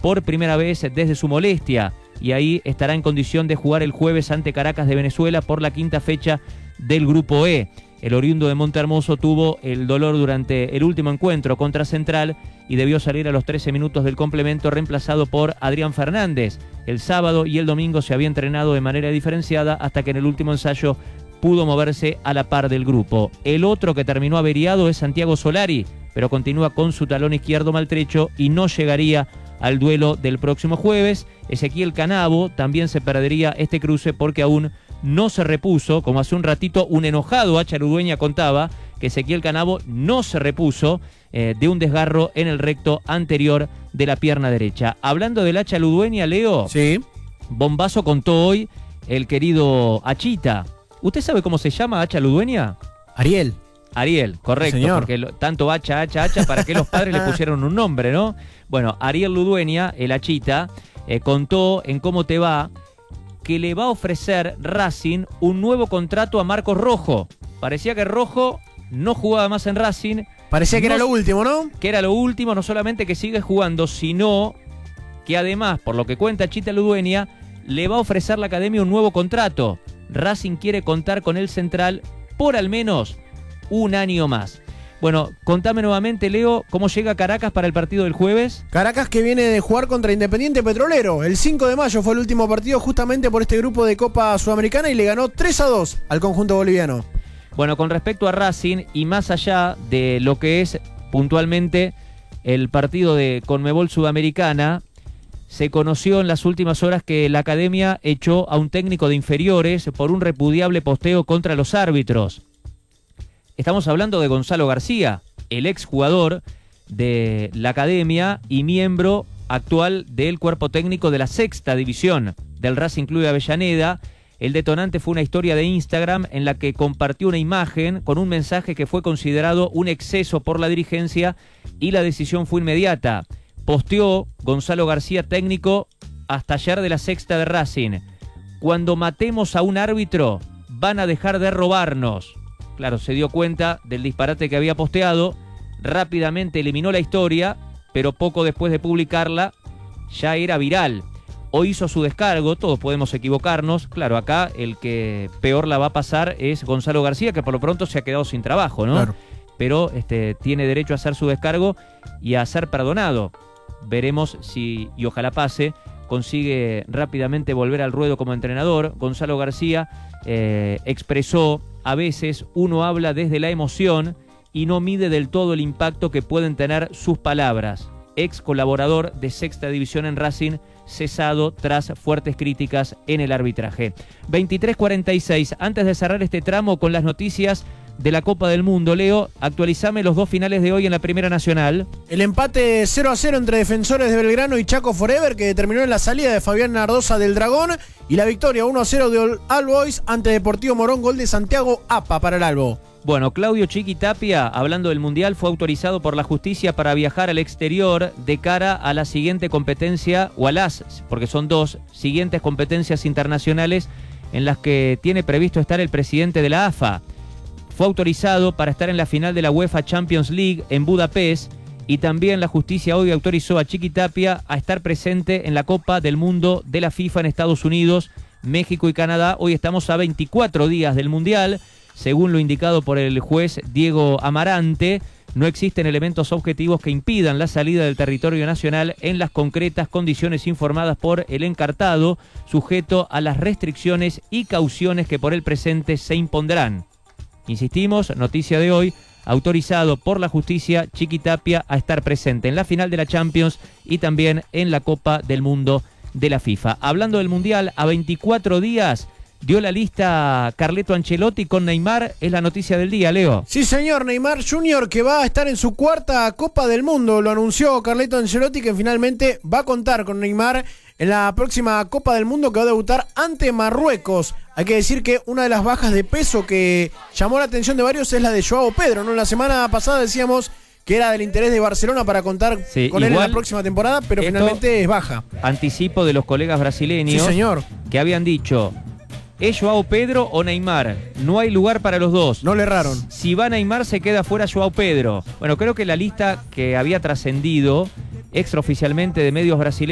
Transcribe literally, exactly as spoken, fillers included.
por primera vez desde su molestia, y ahí estará en condición de jugar el jueves ante Caracas de Venezuela por la quinta fecha del Grupo E. El oriundo de Montehermoso tuvo el dolor durante el último encuentro contra Central y debió salir a los trece minutos del complemento, reemplazado por Adrián Fernández. El sábado y el domingo se había entrenado de manera diferenciada hasta que en el último ensayo pudo moverse a la par del grupo. El otro que terminó averiado es Santiago Solari, pero continúa con su talón izquierdo maltrecho y no llegaría al duelo del próximo jueves. Ezequiel Canavo también se perdería este cruce porque aún no se repuso, como hace un ratito un enojado Hacha Ludueña contaba que Ezequiel Canavo no se repuso eh, de un desgarro en el recto anterior de la pierna derecha. Hablando del Hacha Ludueña, Leo, sí. Bombazo contó hoy el querido Hachita. ¿Usted sabe cómo se llama Hacha Ludueña? Ariel. Ariel, correcto, Señor. porque lo, tanto Hacha, Hacha, Hacha, ¿para qué los padres le pusieron un nombre, no? Bueno, Ariel Ludueña, el Hachita, eh, contó en Cómo Te Va que le va a ofrecer Racing un nuevo contrato a Marcos Rojo. Parecía que Rojo no jugaba más en Racing. Parecía que no, era lo último, ¿no? Que era lo último, no solamente que sigue jugando, sino que además, por lo que cuenta Chita Ludueña, le va a ofrecer la academia un nuevo contrato. Racing quiere contar con el central por al menos un año más. Bueno, contame nuevamente, Leo, ¿cómo llega Caracas para el partido del jueves? Caracas que viene de jugar contra Independiente Petrolero. El cinco de mayo fue el último partido justamente por este grupo de Copa Sudamericana y le ganó tres a dos al conjunto boliviano. Bueno, con respecto a Racing y más allá de lo que es puntualmente el partido de Conmebol Sudamericana, se conoció en las últimas horas que la academia echó a un técnico de inferiores por un repudiable posteo contra los árbitros. Estamos hablando de Gonzalo García, el exjugador de la academia y miembro actual del cuerpo técnico de la sexta división del Racing Club de Avellaneda. El detonante fue una historia de Instagram en la que compartió una imagen con un mensaje que fue considerado un exceso por la dirigencia y la decisión fue inmediata. Posteó Gonzalo García, técnico hasta ayer de la sexta de Racing: cuando matemos a un árbitro van a dejar de robarnos. Claro, se dio cuenta del disparate que había posteado, rápidamente eliminó la historia, pero poco después de publicarla ya era viral. Hoy hizo su descargo, todos podemos equivocarnos. Claro, acá el que peor la va a pasar es Gonzalo García, que por lo pronto se ha quedado sin trabajo, ¿no? Claro. Pero este, tiene derecho a hacer su descargo y a ser perdonado. Veremos si, y ojalá pase, consigue rápidamente volver al ruedo como entrenador. Gonzalo García eh, expresó: a veces uno habla desde la emoción y no mide del todo el impacto que pueden tener sus palabras. Ex colaborador de sexta división en Racing, cesado tras fuertes críticas en el arbitraje. veintitrés cuarenta y seis, antes de cerrar este tramo con las noticias de la Copa del Mundo, Leo, actualizame los dos finales de hoy en la Primera Nacional. El empate cero a cero entre Defensores de Belgrano y Chaco Forever, que terminó en la salida de Fabián Nardosa del Dragón, y la victoria uno a cero de All Boys ante Deportivo Morón, gol de Santiago Apa para el Albo. Bueno, Claudio Chiqui Tapia, hablando del Mundial, fue autorizado por la justicia para viajar al exterior de cara a la siguiente competencia, o a las, porque son dos, siguientes competencias internacionales en las que tiene previsto estar el presidente de la A F A. Fue autorizado para estar en la final de la UEFA Champions League en Budapest, y también la justicia hoy autorizó a Chiqui Tapia a estar presente en la Copa del Mundo de la FIFA en Estados Unidos, México y Canadá. Hoy estamos a veinticuatro días del Mundial. Según lo indicado por el juez Diego Amarante, no existen elementos objetivos que impidan la salida del territorio nacional en las concretas condiciones informadas por el encartado, sujeto a las restricciones y cauciones que por el presente se impondrán. Insistimos, noticia de hoy, autorizado por la justicia Chiqui Tapia a estar presente en la final de la Champions y también en la Copa del Mundo de la FIFA. Hablando del Mundial, a veinticuatro días dio la lista Carleto Ancelotti con Neymar, es la noticia del día, Leo. Sí, señor, Neymar junior, que va a estar en su cuarta Copa del Mundo, lo anunció Carleto Ancelotti, que finalmente va a contar con Neymar en la próxima Copa del Mundo, que va a debutar ante Marruecos. Hay que decir que una de las bajas de peso que llamó la atención de varios es la de Joao Pedro, ¿no? La semana pasada decíamos que era del interés de Barcelona para contar sí, con él en la próxima temporada, pero finalmente es baja. Anticipo de los colegas brasileños, sí, señor, que habían dicho: ¿es Joao Pedro o Neymar? No hay lugar para los dos. No le erraron. Si va Neymar, se queda fuera Joao Pedro. Bueno, creo que la lista que había trascendido extraoficialmente de medios brasileños